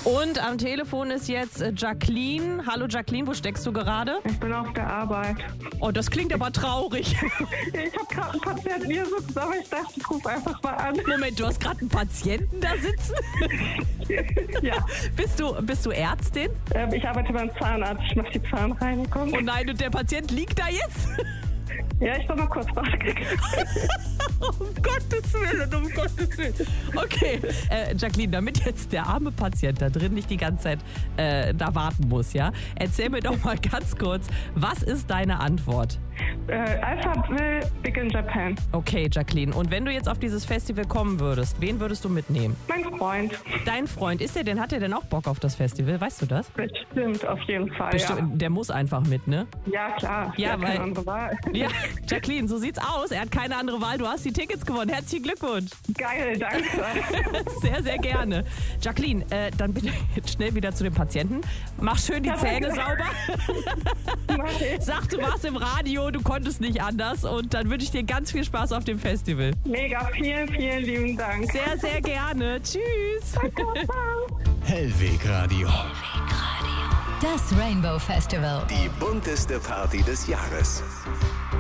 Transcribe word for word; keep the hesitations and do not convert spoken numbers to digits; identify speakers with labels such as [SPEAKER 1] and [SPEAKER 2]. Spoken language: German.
[SPEAKER 1] Und am Telefon ist jetzt Jacqueline. Hallo Jacqueline, wo steckst du gerade?
[SPEAKER 2] Ich bin auf der Arbeit.
[SPEAKER 1] Oh, das klingt aber traurig.
[SPEAKER 2] Ich habe gerade einen Patienten hier sitzen, aber ich dachte, ich rufe einfach mal an.
[SPEAKER 1] Moment, du hast gerade einen Patienten da sitzen?
[SPEAKER 2] Ja.
[SPEAKER 1] Bist du, bist du Ärztin?
[SPEAKER 2] Ähm, ich arbeite beim Zahnarzt, ich mache die Zahnreinigung.
[SPEAKER 1] Oh nein, und der Patient liegt da jetzt?
[SPEAKER 2] Ja, ich soll mal kurz nachgehen.
[SPEAKER 1] Um Gottes Willen, um Gottes Willen. Okay, äh, Jacqueline, damit jetzt der arme Patient da drin nicht die ganze Zeit äh, da warten muss, ja? Erzähl mir doch mal ganz kurz, was ist deine Antwort?
[SPEAKER 2] Äh, Alpha will Big in Japan.
[SPEAKER 1] Okay, Jacqueline, und wenn du jetzt auf dieses Festival kommen würdest, wen würdest du mitnehmen?
[SPEAKER 2] Mein Freund.
[SPEAKER 1] Dein Freund, ist der denn, hat der denn auch Bock auf das Festival? Weißt du das?
[SPEAKER 2] Bestimmt, auf jeden Fall,
[SPEAKER 1] Bestimmt, der muss einfach mit, ne?
[SPEAKER 2] ja. Ja, klar.
[SPEAKER 1] Ja,
[SPEAKER 2] Der hat
[SPEAKER 1] weil-
[SPEAKER 2] keine andere Wahl.
[SPEAKER 1] Ja, Jacqueline, so sieht's aus. Er hat keine andere Wahl. Du hast die Tickets gewonnen. Herzlichen Glückwunsch.
[SPEAKER 2] Geil, danke.
[SPEAKER 1] Sehr, sehr gerne. Jacqueline, äh, dann bitte jetzt schnell wieder zu dem Patienten. Mach schön die
[SPEAKER 2] Ja,
[SPEAKER 1] Zähne
[SPEAKER 2] danke.
[SPEAKER 1] sauber.
[SPEAKER 2] Mach ich.
[SPEAKER 1] Sag, du warst im Radio, du konntest nicht anders. Und dann wünsche ich dir ganz viel Spaß auf dem Festival.
[SPEAKER 2] Mega, vielen, vielen lieben Dank.
[SPEAKER 1] Sehr, sehr gerne. Tschüss.
[SPEAKER 3] Hellweg Radio.
[SPEAKER 4] Das Rainbow Festival.
[SPEAKER 3] Die bunteste Party des Jahres.